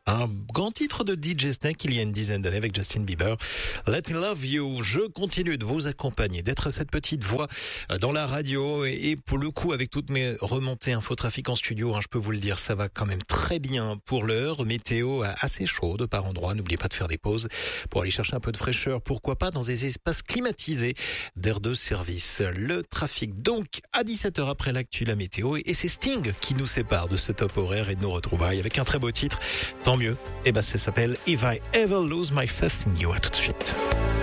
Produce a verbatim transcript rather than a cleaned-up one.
Un grand titre de D J Snake il y a une dizaine d'années avec Justin Bieber. Let me love you. Je continue de vous accompagner, d'être cette petite voix dans la radio et pour le coup avec toutes mes remontées infotrafic en studio, hein, je peux vous le dire, ça va quand même très bien pour l'heure. Météo assez chaude par endroits. N'oubliez pas de faire des pauses pour aller chercher un peu de fraîcheur. Pourquoi pas dans des espaces climatisés d'air de service. Le trafic donc à dix-sept heures après l'actu, la météo et c'est Sting qui nous sépare de ce top horaire et de nos retrouvailles avec un très beau titre. Tant mieux. Et ben ça s'appelle If I Ever Lose My Faith in You. À tout de suite.